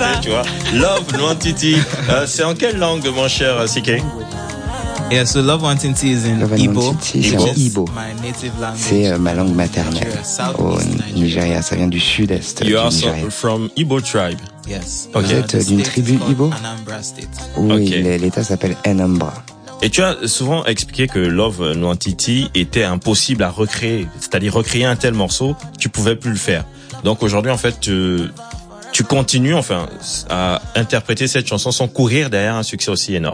chanter, tu vois. Love Nwantiti. C'est en quelle langue, mon cher CK? Yeah, so Love Nwantiti is in Love Igbo. Nwantiti, c'est en Igbo. C'est ma langue maternelle au Nigeria. Ça vient du sud-est du You are Nigeria. from Igbo tribe. Yes. Okay. Vous êtes d'une tribu Igbo? Anambra State. Oui, Okay. l'État s'appelle Anambra. Et tu as souvent expliqué que Love Nwantiti était impossible à recréer. C'est-à-dire recréer un tel morceau, tu pouvais plus le faire. Donc aujourd'hui, en fait, tu continues, enfin, à interpréter cette chanson sans courir derrière un succès aussi énorme.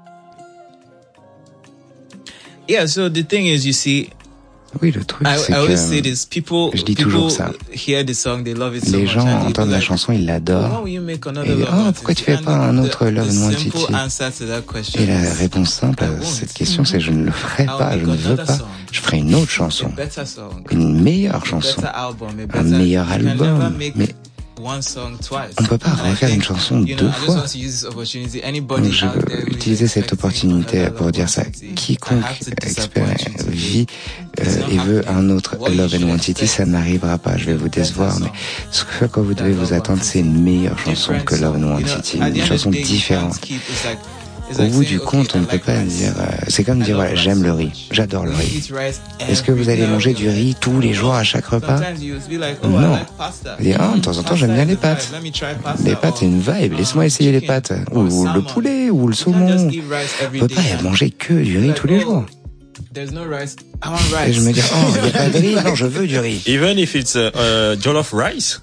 Yeah, so the thing is, you see, Oui, le truc, c'est I always say que this, people toujours ça. hear the song, they love it so les much. gens and they entendent be la like, chanson, ils "Oh, l'adorent. why will you make another Et Love pourquoi tu Nwantiti?" fais pas un autre Love The Nwantiti? simple answer to that question Et la is, réponse simple à cette question, c'est je ne le ferai pas, je ne veux pas. Je ferai une autre chanson, a better song, une meilleure a chanson, better album, a un better, meilleur you can never album. make Mais one song twice. on peut pas And I refaire think, une chanson you know, deux I just fois. want to use this opportunity. Anybody Donc je out there veux who is utiliser cette expecting opportunité another pour Love dire ça. Nwantiti, I Quiconque have to disappoint you today. vit et veut un autre Love Nwantiti, ça n'arrivera pas. Je vais vous décevoir, mais ce que quoi vous devez vous attendre, c'est une meilleure chanson que Love Nwantiti, une chanson différente. Au bout du compte, on ne peut pas dire. C'est comme dire voilà, j'aime le riz, j'adore le riz. Est-ce que vous allez manger du riz tous les jours à chaque repas? Non. Vous dire de temps en temps, j'aime bien les pâtes. Les pâtes, c'est une vibe. Laisse-moi essayer les pâtes, ou le poulet, ou le saumon. On peut pas manger que du riz tous les jours. Et je me dis il n'y a pas de riz. Non, je veux du riz. Even if it's jollof rice.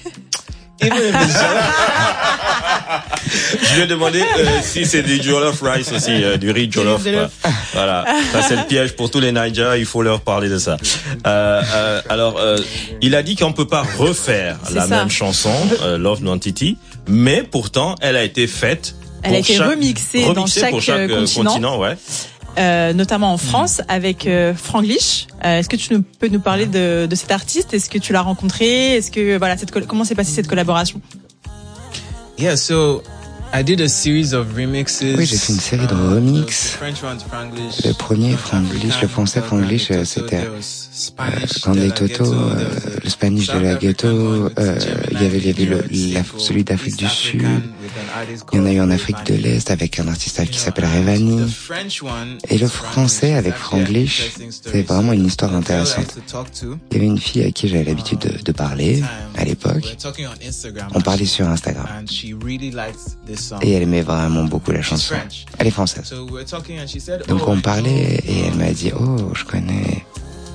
Je lui ai demandé si c'est du jollof rice aussi, du riz jollof. Voilà, ça c'est le piège pour tous les Naija, il faut leur parler de ça. Alors, il a dit qu'on peut pas refaire la même chanson, Love Nwantiti, mais pourtant, elle a été faite. Elle a été remixée dans chaque continent. Ouais. Notamment en France avec Franglish. Est-ce que tu peux nous parler de cet artiste? Est-ce que tu l'as rencontré? Est-ce que voilà, comment s'est passée cette collaboration? Yeah, so I did a series of remixes. Oui, j'ai fait une série de remixes. Le premier Franglish, le français Franglish, c'était Candy Toto, le Spanish de la Ghetto. Il y avait celui d'Afrique du Sud. Il y en a eu en Afrique de l'Est avec un artiste qui s'appelle Revani. Et le français avec Franglish, c'est vraiment une histoire intéressante. Il y avait une fille à qui j'avais l'habitude de parler à l'époque. On parlait sur Instagram. Et elle aimait vraiment beaucoup la chanson. Elle est française. Donc on parlait et elle m'a dit je connais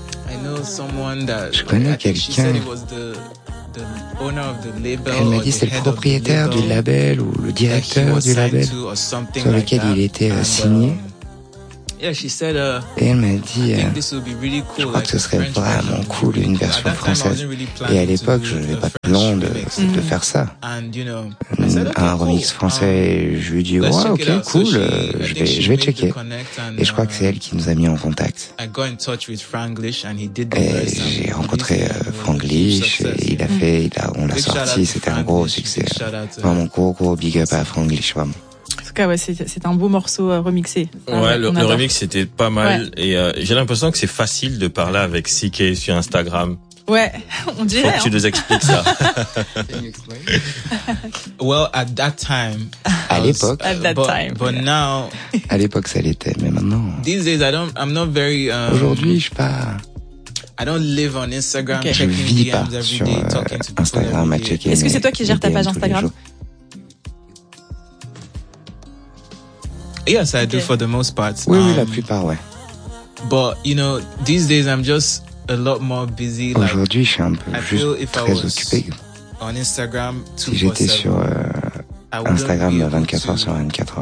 quelqu'un. Elle m'a dit c'est le propriétaire du label ou le directeur du label sur lequel il était signé. Et elle m'a dit, je crois que ce serait vraiment cool une version française. Et à l'époque, je n'avais pas de plan de faire ça. Un remix français, je lui ai dit, ok, cool, je vais checker. Et je crois que c'est elle qui nous a mis en contact. Et j'ai rencontré Franglish, et on l'a sorti, c'était un gros succès. Vraiment gros big up à Franglish, vraiment. En tout cas, ouais, c'est un beau morceau remixé. Ouais, le remix c'était pas mal. Ouais. Et j'ai l'impression que c'est facile de parler avec CK sur Instagram. Ouais, on dirait. Faut que tu nous expliques ça. Well, at that time. À l'époque. But now. À l'époque, ça l'était, mais maintenant. These days, I'm not very. Aujourd'hui, je suis pas. I don't live on Instagram. Je vis pas sur Instagram à checker. Est-ce que c'est toi qui gères ta page Instagram? Yes, I do for the most part. Oui, la plupart, ouais. But, these days I'm just a lot more busy. Aujourd'hui, je suis un peu juste très occupé. On Instagram, si j'étais sur Instagram 24 heures sur 24 heures,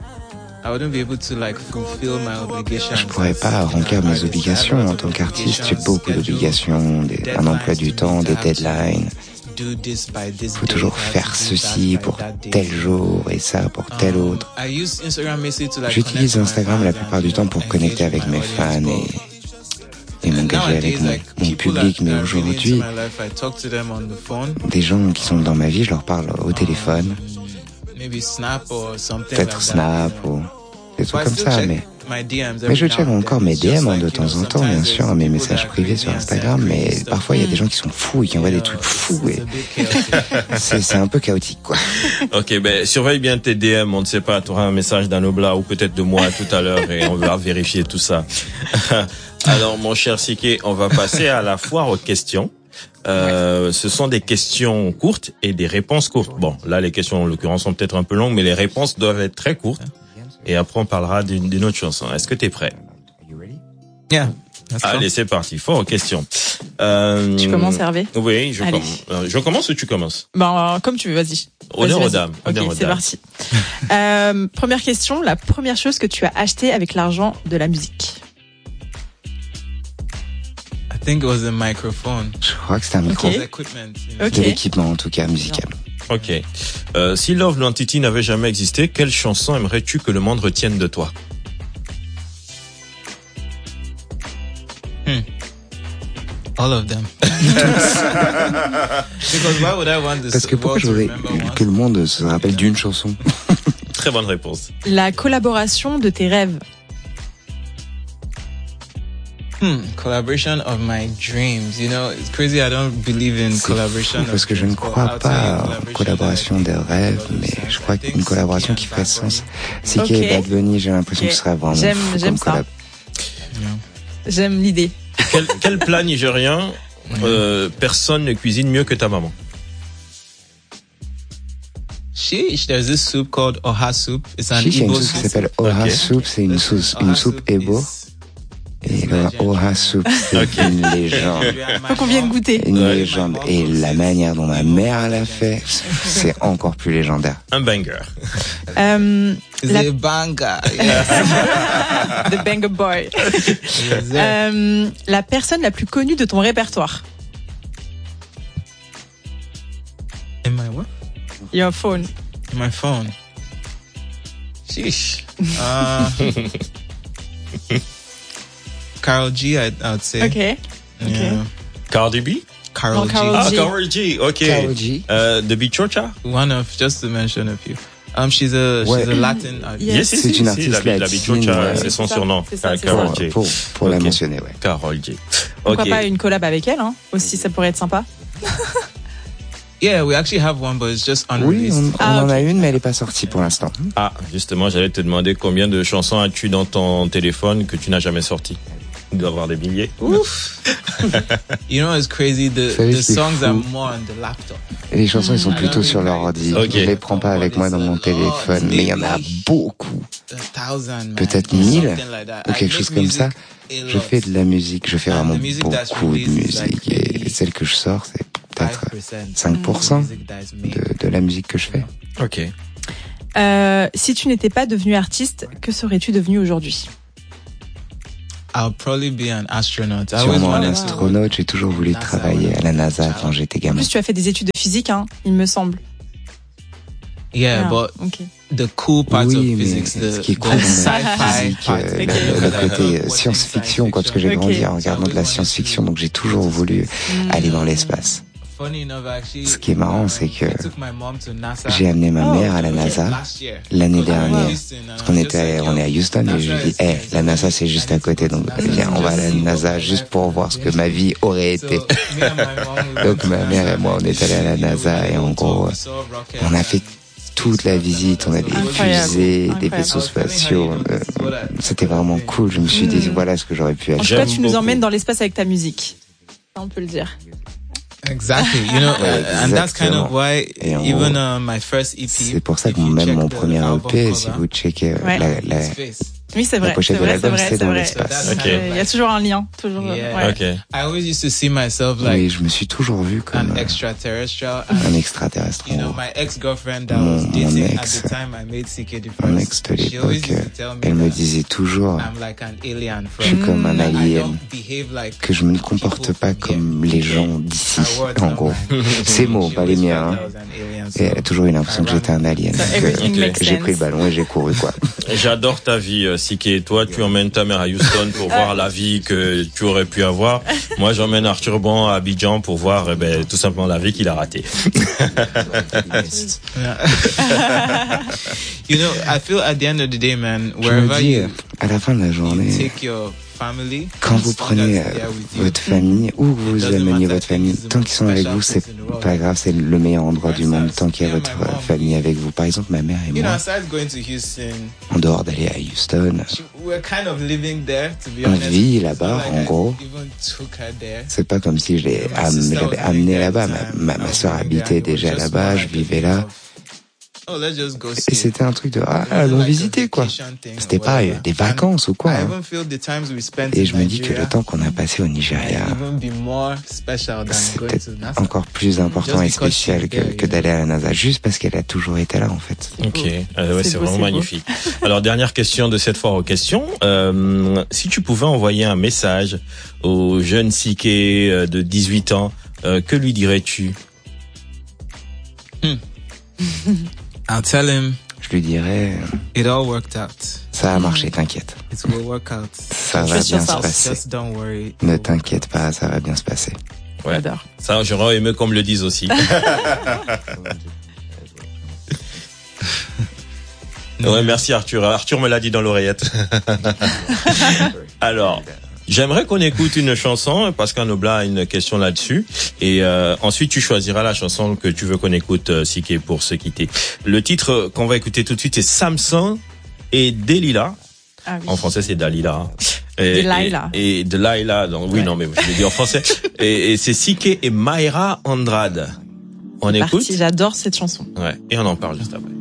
je pourrais pas remplir mes obligations en tant qu'artiste. J'ai beaucoup d'obligations, un emploi du temps, des deadlines. Il faut toujours faire ceci pour tel jour et ça pour tel autre. J'utilise Instagram la plupart du temps pour connecter avec mes fans et m'engager avec mon public. Mais aujourd'hui, des gens qui sont dans ma vie, je leur parle au téléphone. Peut-être Snap ou des trucs comme ça, mais Mais je check encore mes DM de temps en temps, bien sûr, mes messages privés sur Instagram, mais parfois il y a des gens qui sont fous et qui envoient des trucs fous et c'est un peu chaotique, quoi. Ok, ben surveille bien tes DM, on ne sait pas, tu auras un message d'un Obla ou peut-être de moi tout à l'heure et on va vérifier tout ça. Alors mon cher Siké, on va passer à la foire aux questions. Ce sont des questions courtes et des réponses courtes. Bon, là les questions en l'occurrence sont peut-être un peu longues, mais les réponses doivent être très courtes. Et après on parlera d'une autre chanson. Est-ce que t'es prêt? Yeah. Allez, c'est parti. Foire aux questions. Tu commences, Hervé? Oui, je commence. Je commence ou tu commences? Comme tu veux, vas-y. Honneur aux dames. Ok, c'est parti. Première question, la première chose que tu as acheté avec l'argent de la musique? I think it was a microphone. Je crois que c'était un micro. Okay. De l'équipement, en tout cas, musical. Ok. Si Love l'Entity n'avait jamais existé, quelle chanson aimerais-tu que le monde retienne de toi? All of them. Parce que pourquoi j'aurais que le monde se rappelle d'une chanson? Très bonne réponse. La collaboration de tes rêves. Collaboration of my dreams. You know, it's crazy. I don't believe in collaboration. Parce que je ne crois pas en collaboration des rêves, mais je crois qu'une collaboration qui ferait sens. C'est qu'il y a Bad Bunny, j'ai l'impression que ce serait vraiment fou j'aime comme collab. J'aime l'idée. Quel plat nigérien personne ne cuisine mieux que ta maman? Sheesh, there's this soup called Oha soup. It's an Il y a une Igbo soupe qui soup. s'appelle Oha Soup, c'est une soupe Igbo. Et le Oha Soup, c'est une légende. Faut qu'on vienne goûter. Une légende. Et la manière dont ma mère l'a fait, c'est encore plus légendaire. Un banger. The banger. Yes. The banger boy. La personne la plus connue de ton répertoire. In my what? Your phone. In my phone. Sheesh. Karol G, I would say. Okay. Yeah. Cardi B? Karol G. Karol G. Karol G, ok. Karol G. The Bichocha? One of, just to mention a few. She's a Latin artist. Yes. C'est une artiste la latine, Bichocha, ouais. c'est son surnom. C'est ça. Karol G. Pour la mentionner, ouais. Karol G. Pourquoi Ok. pas une collab avec elle, hein? Aussi, ça pourrait être sympa. Yeah, we actually have one, but it's just Oui, unreleased. on en a une, mais elle n'est pas sortie pour l'instant. Ah, justement, j'allais te demander combien de chansons as-tu dans ton téléphone que tu n'as jamais sorties? Il doit y avoir des milliers. Oof. You know, it's crazy. The c'est songs fou. are more on the laptop. Et les chansons, elles sont plutôt sur leur ordi. Ok. Je les prends pas avec moi dans mon téléphone, mais il y en a beaucoup. 1,000, man. Peut-être 1000 Something like that. ou I quelque chose make comme ça. music a Je lot. fais de la musique, je fais And vraiment the music that's beaucoup de released is like musique. Et celle que je sors, c'est peut-être 5% music that is made. de la musique que je fais. Ok. Si tu n'étais pas devenu artiste, que serais-tu devenu aujourd'hui? I'll probably be an astronaut. I always Sûrement un wanted to. astronaute, j'ai toujours voulu travailler à la NASA quand j'étais En gamin. plus, tu as fait des études de physique, hein, il me semble. Yeah, but Ok. the cool parts Oui, of mais physics, ce the qui est cool dans la sci-fi physique, part. le côté science-fiction, quoi, parce que j'ai Ok. grandi en regardant de la science-fiction, donc j'ai toujours voulu aller dans l'espace. Funny enough, actually, Ce qui est marrant, c'est que I took my mom to NASA j'ai amené ma mère à la NASA last year. l'année dernière. Houston, and Parce qu'on I was just like, on est yo, à Houston et je lui dis, la NASA c'est juste à côté, donc viens, on va à la NASA juste pour voir ce que ma vie aurait été. so me and my mom, we Donc ma mère et moi, on est allés à la NASA et en gros, on a fait toute la visite, on a des Incroyable. fusées, des Incroyable. vaisseaux spatiaux. C'était vraiment cool. Je me suis dit, voilà ce que j'aurais pu En tout acheter. cas, J'aime tu nous beaucoup. emmènes dans l'espace avec ta musique. Ça, on peut le dire. Exactly, you know, and that's kind of why Et en even gros, my first EP. C'est pour ça if que you même check mon the premier album EP, si cover, vous checkez Ouais. la his face. Oui, c'est vrai. La pochette c'est de vrai, l'album, c'est c'est vrai, dans c'est l'espace. vrai. Ok. Il y a toujours un lien. Toujours. Yeah. Ouais. Ok. I always used to see myself Oui, like je me suis toujours vu comme an extraterrestrial. un And, extraterrestre. you en know, gros. my ex-girlfriend that Mon- was mon dating at ex- the time I made CK the Mon first. ex de She always l'époque, used to tell me elle me that disait toujours I'm like an alien je suis from comme un I alien, don't behave like que je me ne comporte people pas from here. comme les gens d'ici, Her words, en not gros. mine. Ces mots, She pas les always miens. felt Hein. I was an alien. Et elle a toujours eu l'impression que j'étais un alien. J'ai pris le ballon et j'ai couru, quoi. J'adore ta vie, Siké. Toi, tu emmènes ta mère à Houston pour voir la vie que tu aurais pu avoir. Moi, j'emmène Arthur Bon à Abidjan pour voir, tout simplement la vie qu'il a ratée. You know, I feel at the end of the day, man, Je me dis, à la fin de la journée, quand vous prenez votre famille, ou vous ameniez votre famille, tant qu'ils sont avec vous, c'est pas grave, c'est le meilleur endroit du monde, tant qu'il y a votre famille avec vous. Par exemple, ma mère et moi, en dehors d'aller à Houston, on vit là-bas, en gros. C'est pas comme si je l'avais amené là-bas. Ma soeur habitait déjà là-bas, je vivais là. Et c'était un truc de allons visiter, quoi. C'était pas des vacances ou quoi. Et je me dis que le temps qu'on a passé au Nigeria, c'est peut-être encore plus important et spécial que d'aller à la NASA, juste parce qu'elle a toujours été là, en fait. Ok, c'est vraiment magnifique. Alors, dernière question de cette foire aux questions. Si tu pouvais envoyer un message au jeune Siké de 18 ans, que lui dirais-tu? I'll tell him. Je lui dirais. It all worked out. Ça a marché, t'inquiète. It will work out. Ça va bien se passer. Just don't worry. Ne t'inquiète pas, ça va bien se passer. Ouais. J'adore. Ça, j'aurais aimé qu'on me le dise aussi. Ouais, merci Arthur. Arthur me l'a dit dans l'oreillette. Alors. J'aimerais qu'on écoute une chanson, Pascal Noblat a une question là-dessus. Et ensuite, tu choisiras la chanson que tu veux qu'on écoute, Siké, pour se quitter. Le titre qu'on va écouter tout de suite est Samson et Delilah. Ah, oui. En français, c'est Dalila. Delilah. Et Delilah. Donc, oui, ouais. Non, mais je l'ai dit en français. Et c'est Siké et Mayra Andrade. On écoute. J'adore cette chanson. Ouais. Et on en parle juste après.